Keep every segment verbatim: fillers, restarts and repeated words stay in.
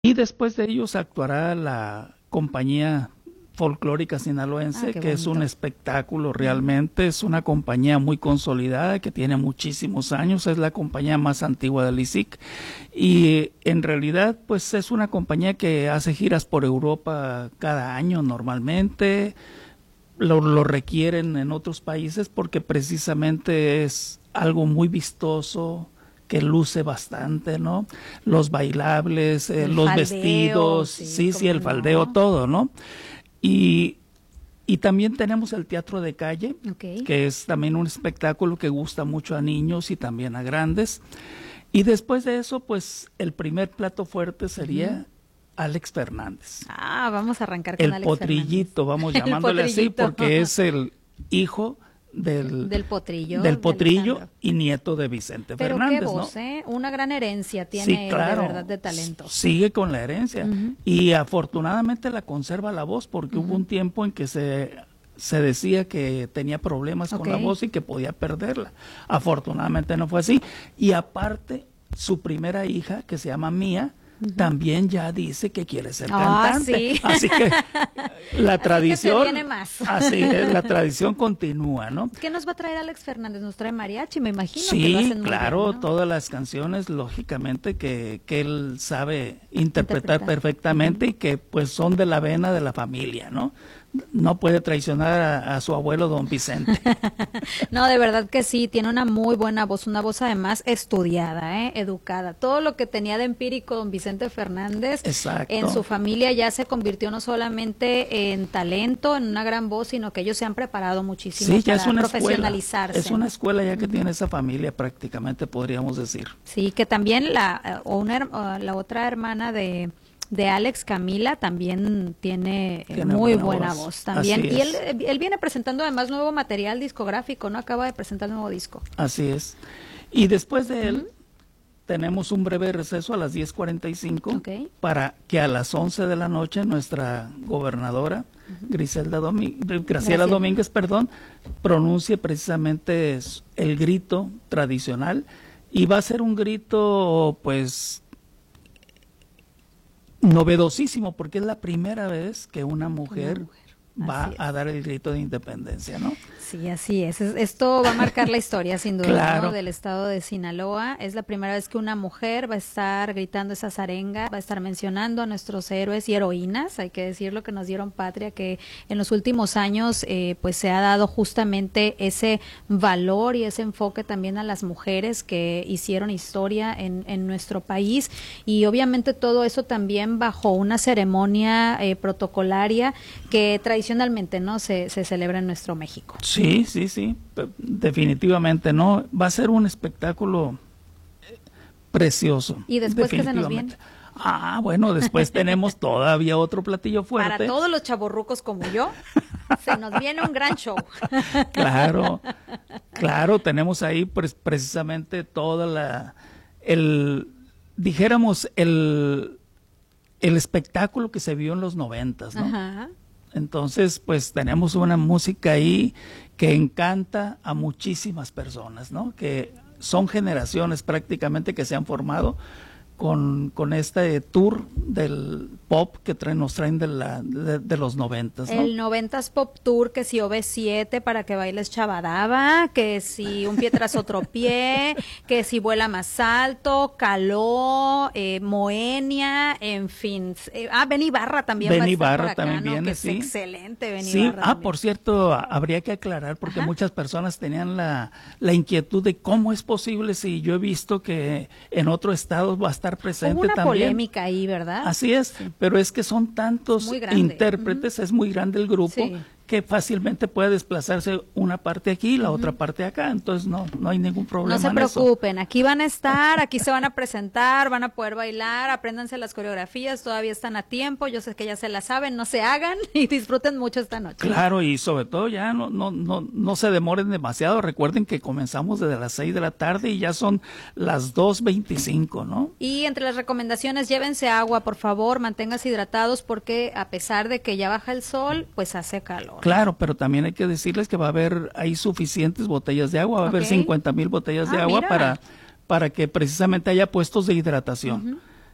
Y después de ellos actuará la compañía folclórica sinaloense, Ah, qué que es un bonito. espectáculo realmente, es una compañía muy consolidada que tiene muchísimos años, es la compañía más antigua del I S I C y en realidad pues es una compañía que hace giras por Europa cada año normalmente, lo, lo requieren en otros países porque precisamente es algo muy vistoso, que luce bastante, ¿no? Los bailables, eh, El los faldeo, vestidos, sí, sí, sí, cómo el faldeo, no. todo, ¿no? Y, y también tenemos el teatro de calle, Ok. que es también un espectáculo que gusta mucho a niños y también a grandes. Y después de eso, pues el primer plato fuerte sería Ujú. Alex Fernández. Ah, vamos a arrancar con El Alex potrillito, vamos Fernández. El llamándole así, potrillito. porque es el hijo del, Del potrillo, del de potrillo Alejandro. y nieto de Vicente Pero Fernández, qué ¿no? voz, ¿eh? Una gran herencia tiene Sí, él, claro, de verdad, de talento. sigue con la herencia Ujú. y afortunadamente la conserva la voz porque hubo un tiempo en que se, se decía que tenía problemas con Ok. la voz y que podía perderla. Afortunadamente no fue así. Y aparte, su primera hija, que se llama Mía, también ya dice que quiere ser Ah, cantante. sí. Así que la Así que tradición, se viene más. así es, la tradición continúa, ¿no? ¿Qué nos va a traer Alex Fernández? ¿Nos trae mariachi? Me imagino que lo Sí, hacen muy claro, bien, ¿no? todas las canciones, lógicamente, que, que él sabe interpretar Interpretar. perfectamente y que pues son de la vena de la familia, ¿no? No puede traicionar a, a su abuelo don Vicente. No, de verdad que sí, tiene una muy buena voz, una voz además estudiada, ¿eh? Educada. Todo lo que tenía de empírico don Vicente Fernández Exacto. en su familia ya se convirtió no solamente en talento, en una gran voz, sino que ellos se han preparado muchísimo Sí, ya para es una escuela. profesionalizarse. Es una ¿no? escuela ya que tiene esa familia prácticamente, podríamos decir. Sí, que también la, eh, o una, her- o la otra hermana de, de Alex, Camila, también tiene, eh, Tiene muy buena buena voz. voz. También. Así Y él, es. eh, él viene presentando además nuevo material discográfico, ¿no? Acaba de presentar nuevo disco. Así es. Y después de él, tenemos un breve receso a las diez cuarenta y cinco Ok. para que a las once de la noche nuestra gobernadora, Griselda Domi- Graciela Graciela. Domínguez, perdón, pronuncie precisamente es- el grito tradicional y va a ser un grito pues novedosísimo porque es la primera vez que una mujer, mujer, va así es. a dar el grito de independencia, ¿no? Sí, así es. Es- Esto va a marcar la historia, sin duda, Claro. ¿no? Del estado de Sinaloa. Es la primera vez que una mujer va a estar gritando esa zarenga, va a estar mencionando a nuestros héroes y heroínas, hay que decirlo, que nos dieron patria, que en los últimos años eh, pues se ha dado justamente ese valor y ese enfoque también a las mujeres que hicieron historia en, en nuestro país, y obviamente todo eso también bajo una ceremonia eh, protocolaria que tradicionalmente no se, se celebra en nuestro México. Sí, sí, sí, pe- definitivamente, ¿no? Va a ser un espectáculo eh, precioso. ¿Y después qué se nos definitivamente. Ah, bueno, después tenemos todavía otro platillo fuerte. Para todos los chavorrucos como yo, se nos viene un gran show. Claro, claro, tenemos ahí pues, precisamente toda la, el, dijéramos, el, el espectáculo que se vio en los noventas, ¿no? Ajá. Entonces, pues tenemos una música ahí que encanta a muchísimas personas, ¿no? Que son generaciones prácticamente que se han formado con, con este tour del pop que traen, nos traen de, la, de, de los noventas, ¿no? El noventas Pop Tour, que si O V siete para que bailes chabadaba, que si un pie tras otro pie, que si vuela más alto, Caló, eh, Moenia, en fin. Eh, ah, Ben Ibarra también va a Ben estar Ibarra por acá, también ¿no? viene, Que es sí. excelente Ben Sí, Ibarra ah, también. por cierto, habría que aclarar porque Ajá. muchas personas tenían la, la inquietud de cómo es posible si yo he visto que en otro estado va a estar presente Hubo una también. polémica ahí, ¿verdad? Así es, pero es que son tantos Muy grande. intérpretes, es muy grande el grupo, Sí. que fácilmente puede desplazarse una parte aquí y la otra parte acá, entonces no, no hay ningún problema. No se en eso. preocupen, aquí van a estar, aquí se van a presentar, van a poder bailar, apréndanse las coreografías, todavía están a tiempo, yo sé que ya se las saben, no se hagan y disfruten mucho esta noche. Claro, y sobre todo ya no, no, no, no se demoren demasiado, recuerden que comenzamos desde las seis de la tarde y ya son las dos veinticinco, ¿no? Y entre las recomendaciones, llévense agua, por favor, manténganse hidratados porque a pesar de que ya baja el sol, pues hace calor. Claro, pero también hay que decirles que va a haber ahí suficientes botellas de agua, va a haber Ok. cincuenta mil botellas de Ah, agua mira. para, para que precisamente haya puestos de hidratación.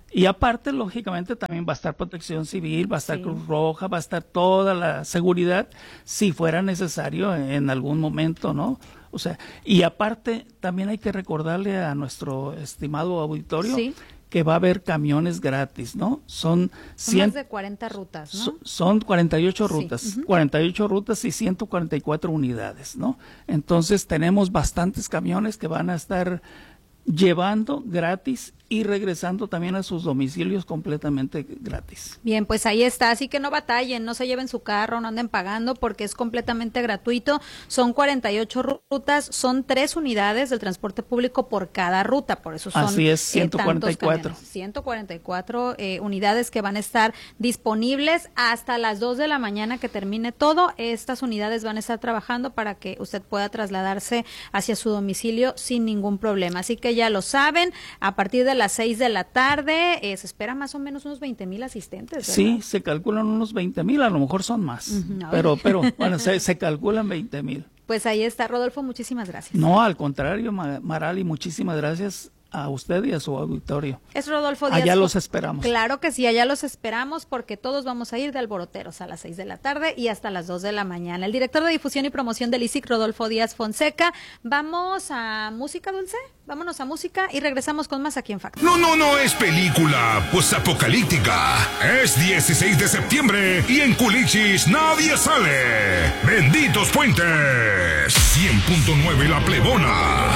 Y aparte, lógicamente, también va a estar Protección Civil, va a estar Sí. Cruz Roja, va a estar toda la seguridad, si fuera necesario en algún momento, ¿no? O sea, y aparte, también hay que recordarle a nuestro estimado auditorio Sí. que va a haber camiones gratis, ¿no? Son, Son cien, más de cuarenta rutas, ¿no? so- son cuarenta y ocho Sí, rutas, ujú. cuarenta y ocho rutas y ciento cuarenta y cuatro unidades, ¿no? Entonces tenemos bastantes camiones que van a estar llevando gratis y regresando también a sus domicilios completamente gratis. Bien, pues ahí está, así que no batallen, no se lleven su carro, no anden pagando porque es completamente gratuito. Son cuarenta y ocho rutas, son tres unidades del transporte público por cada ruta, por eso son Así es, eh, ciento cuarenta y tantos cuatro. camiones. ciento cuarenta y cuatro eh, unidades que van a estar disponibles hasta las dos de la mañana que termine todo. Estas unidades van a estar trabajando para que usted pueda trasladarse hacia su domicilio sin ningún problema. Así que ya lo saben, a partir de las seis de la tarde eh, se espera más o menos unos veinte mil asistentes, ¿verdad? Sí, se calculan unos veinte mil, a lo mejor son más, Ujú, ay. pero, pero bueno, se, se calculan veinte mil. Pues ahí está, Rodolfo, muchísimas gracias. No, al contrario, Ma- Marali, muchísimas gracias a usted y a su auditorio. Es Rodolfo Díaz. Allá los esperamos. Claro que sí, allá los esperamos porque todos vamos a ir de alboroteros a las seis de la tarde y hasta las dos de la mañana. El director de difusión y promoción del I C I C, Rodolfo Díaz Fonseca. Vamos a música, Dulce. Vámonos a música y regresamos con más aquí en Factor. No, no, no es película posapocalíptica. Es dieciséis de septiembre y en Culichis nadie sale. Benditos puentes. cien punto nueve La Plebona.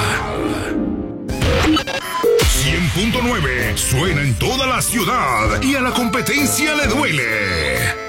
cien punto nueve suena en toda la ciudad y a la competencia le duele.